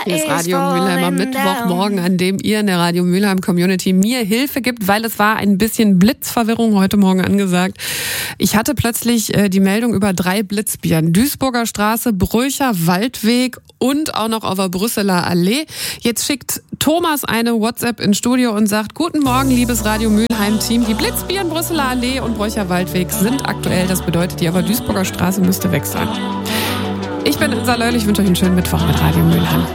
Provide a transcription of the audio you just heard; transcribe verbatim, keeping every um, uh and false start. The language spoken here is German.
Hier ist Radio Mülheim am Mittwochmorgen, an dem ihr in der Radio Mülheim Community mir Hilfe gibt, weil es war ein bisschen Blitzverwirrung heute Morgen angesagt. Ich hatte plötzlich äh, die Meldung über drei Blitzbieren. Duisburger Straße, Bröcher Waldweg und auch noch auf der Brüsseler Allee. Jetzt schickt Thomas eine WhatsApp ins Studio und sagt: Guten Morgen, liebes Radio Mülheim-Team. Die Blitzbieren Brüsseler Allee und Bröcher Waldweg sind aktuell. Das bedeutet, die auf der Duisburger Straße müsste weg sein. Ich bin Insa Löll, ich wünsche euch einen schönen Mittwoch mit Radio Mülheim.